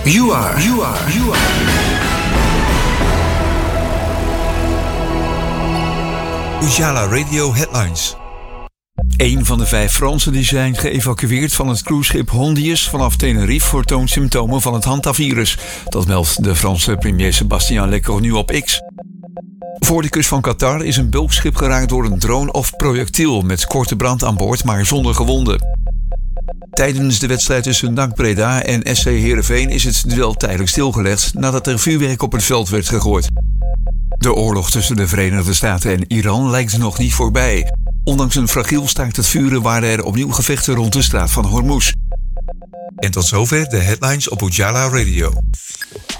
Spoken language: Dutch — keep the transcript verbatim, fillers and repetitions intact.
You are, you are, you are. Ujala Radio Headlines. Een van de vijf Fransen die zijn geëvacueerd van het cruiseschip Hondius vanaf Tenerife vertoont symptomen van het hantavirus. Dat meldt de Franse premier Sébastien Lecornu op X. Voor de kust van Qatar is een bulkschip geraakt door een drone of projectiel met korte brand aan boord, maar zonder gewonden. Tijdens de wedstrijd tussen N A C Breda en S C Heerenveen is het duel tijdelijk stilgelegd nadat er vuurwerk op het veld werd gegooid. De oorlog tussen de Verenigde Staten en Iran lijkt nog niet voorbij. Ondanks een fragiel staakt het vuren waren er opnieuw gevechten rond de straat van Hormuz. En tot zover de headlines op Ujala Radio.